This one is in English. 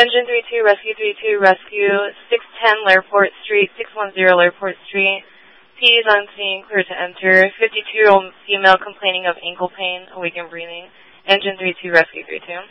Engine 32, Rescue 32, Rescue 610 Lairport Street, 610 Lairport Street. P is on scene, clear to enter. 52-year-old female complaining of ankle pain, awake and breathing. Engine 32, Rescue 32.